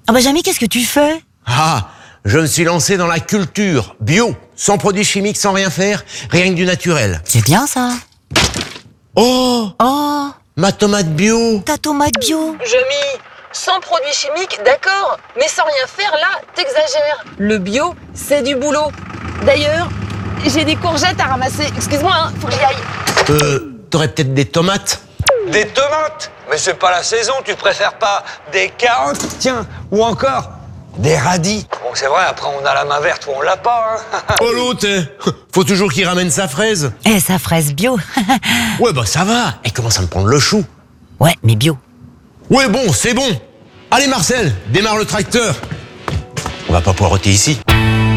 Ah bah Jamy, qu'est-ce que tu fais? Ah, je me suis lancé dans la culture bio, sans produits chimiques, sans rien faire, rien que du naturel. C'est bien ça. Oh, Oh, ma tomate bio. ta tomate bio. Jamy, sans produits chimiques, d'accord, mais sans rien faire, là, t'exagères. Le bio, c'est du boulot. D'ailleurs, j'ai des courgettes à ramasser. Excuse-moi, hein, faut que j'y aille. T'aurais peut-être des tomates? Des tomates? Mais c'est pas la saison, tu préfères pas des carottes? Tiens, ou encore des radis? Bon, c'est vrai, après on a la main verte ou on l'a pas, hein. Oh l'autre, faut toujours qu'il ramène sa fraise. Eh, sa fraise bio. Ouais, bah ça va, elle commence à me prendre le chou. Ouais, mais bio. Ouais, bon, c'est bon. Allez Marcel, démarre le tracteur. On va pas poireauter ici.